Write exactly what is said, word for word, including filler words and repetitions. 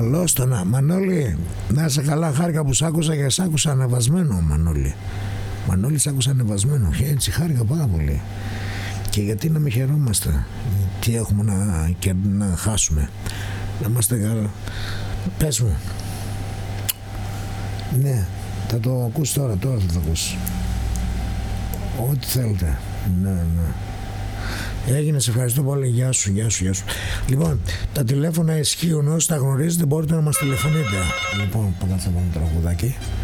Καλώς το να. Μανώλη, να είσαι καλά, χάρηκα που σ' άκουσα και σ' άκουσα ανεβασμένο, Μανώλη. Μανώλη, σ' άκουσα ανεβασμένο. Έτσι, χάρηκα πάρα πολύ. Και γιατί να μην χαιρόμαστε? Τι έχουμε να, και να χάσουμε? Να είμαστε καλά. Πες μου. Ναι, θα το ακούσει τώρα, τώρα θα το ακούσει. Ό,τι θέλετε. Ναι, ναι. Έγινε, σε ευχαριστώ πολύ. Γεια σου, γεια σου, γεια σου. Λοιπόν, τα τηλέφωνα ισχύουν, όσοι τα γνωρίζετε μπορείτε να μας τηλεφωνείτε. Λοιπόν, πάμε να τραγουδάκι.